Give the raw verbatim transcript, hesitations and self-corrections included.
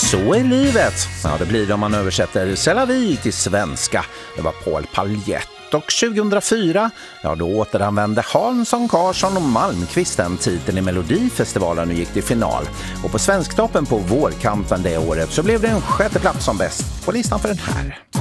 Så är livet. Ja, det blir det om man översätter C'est la vie till svenska. Det var Paul Paljett. Och tjugohundrafyra, ja då återanvände Hansson, Karlsson och Malmqvist den titeln i Melodifestivalen och gick till final. Och på Svensktoppen på vårkampen det året så blev det en sjätte plats som bäst på listan för den här.